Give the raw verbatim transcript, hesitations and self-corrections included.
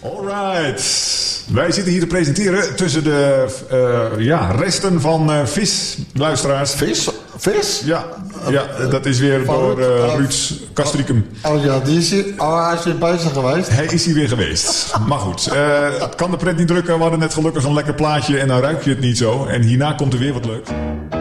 Alright. Wij zitten hier te presenteren tussen de uh, ja, resten van uh, vis, luisteraars. Vis? Vis? Ja, ja dat is weer van door uh, Ruud Castricum. Oh ja, die is hier, oh, hij is weer bezig geweest. Hij is hier weer geweest. Maar goed, uh, kan de pret niet drukken. We hadden net gelukkig een lekker plaatje en dan ruik je het niet zo. En hierna komt er weer wat leuks.